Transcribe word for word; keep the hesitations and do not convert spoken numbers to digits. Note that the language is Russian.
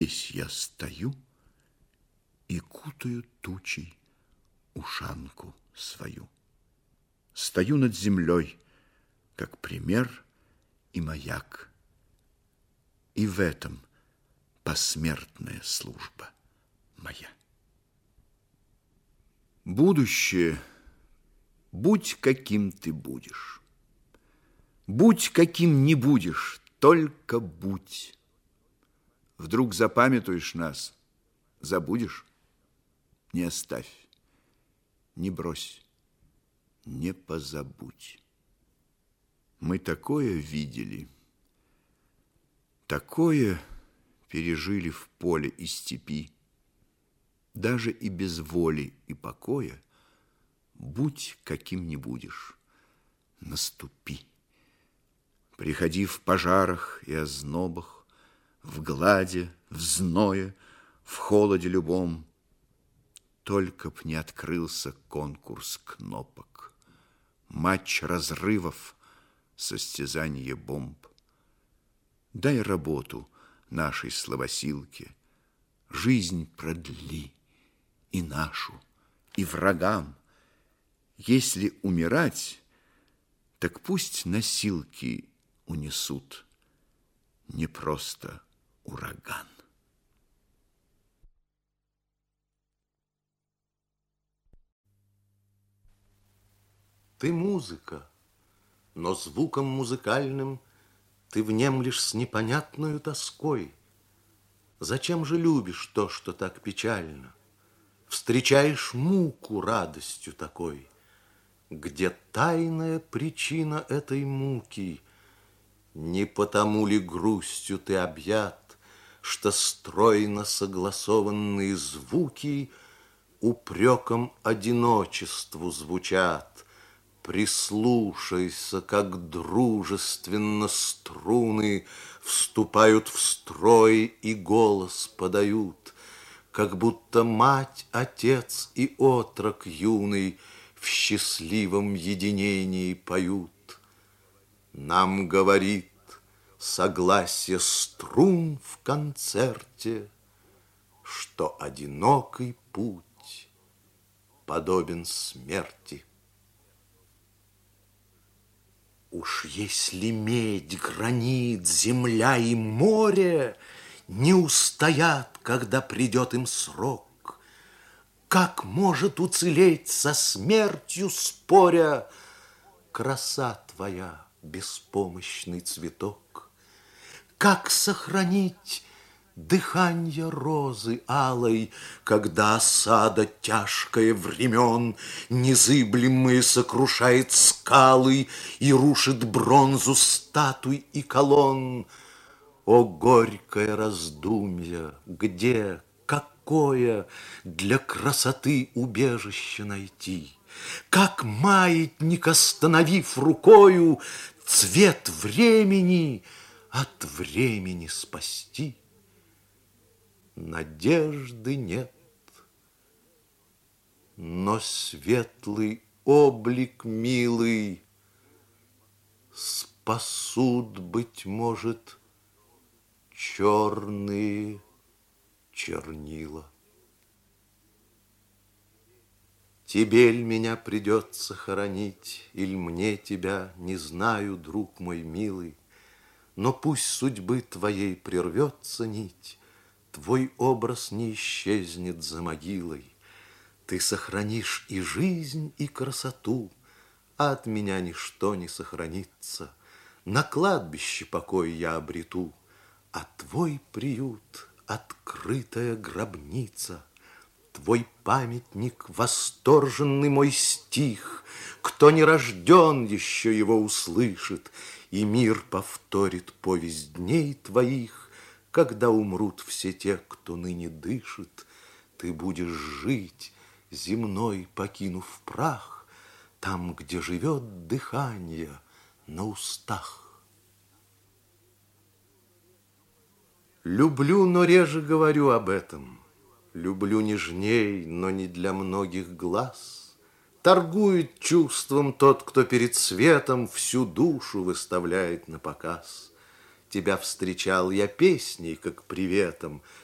здесь я стою и кутаю тучей ушанку свою. Стою над землей, как пример и маяк. И в этом посмертная служба моя. Будущее, будь каким ты будешь. Будь каким не будешь, только будь. Вдруг запамятуешь нас, забудешь? Не оставь, не брось, не позабудь. Мы такое видели, такое пережили в поле и степи. Даже и без воли и покоя будь каким не будешь, наступи. Приходи в пожарах и ознобах, в гладе, в зное, в холоде любом. Только б не открылся конкурс кнопок, матч разрывов, состязание бомб. Дай работу нашей слабосилке, жизнь продли и нашу, и врагам. Если умирать, так пусть носилки унесут не просто ураган. Ты музыка, но звуком музыкальным ты внемлешь с непонятною тоской. Зачем же любишь то, что так печально? Встречаешь муку радостью такой. Где тайная причина этой муки? Не потому ли грустью ты объят, что стройно согласованные звуки упреком одиночеству звучат? Прислушайся, как дружественно струны вступают в строй и голос подают, как будто мать, отец и отрок юный в счастливом единении поют. Нам говорит согласие струн в концерте, что одинокий путь подобен смерти. Уж если медь, гранит, земля и море не устоят, когда придет им срок, как может уцелеть со смертью споря краса твоя, беспомощный цветок? Как сохранить дыханье розы алой, когда осада тяжкая времен незыблемые сокрушает скалы и рушит бронзу статуй и колонн? О, горькое раздумье, где, какое для красоты убежище найти? Как маятник, остановив рукою, цвет времени от времени спасти? Надежды нет, но светлый облик милый спасут, быть может, черные чернила. Тебе ль меня придется хоронить, иль мне тебя, не знаю, друг мой милый, но пусть судьбы твоей прервется нить, твой образ не исчезнет за могилой. Ты сохранишь и жизнь, и красоту, а от меня ничто не сохранится. На кладбище покой я обрету, а твой приют — открытая гробница. Твой памятник — восторженный мой стих. Кто не рожден, еще его услышит, и мир повторит повесть дней твоих. Когда умрут все те, кто ныне дышит, ты будешь жить, земной покинув прах, там, где живет дыхание на устах. Люблю, но реже говорю об этом. Люблю нежней, но не для многих глаз. Торгует чувством тот, кто перед светом всю душу выставляет на показ. Тебя встречал я песней, как приветом,